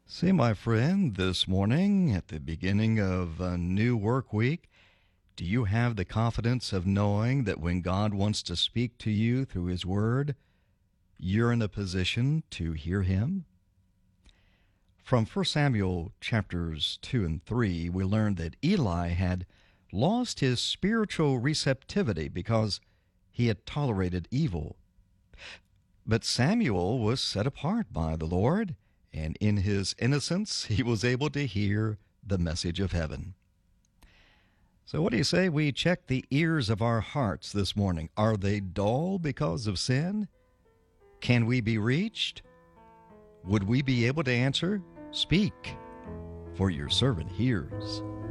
See, my friend, this morning at the beginning of a new work week, do you have the confidence of knowing that when God wants to speak to you through His Word, you're in a position to hear Him? From 1 Samuel chapters 2 and 3, we learn that Eli had lost his spiritual receptivity because he had tolerated evil. But Samuel was set apart by the Lord, and in his innocence he was able to hear the message of heaven. So what do you say we check the ears of our hearts this morning? Are they dull because of sin? Can we be reached? Would we be able to answer? Speak, for your servant hears.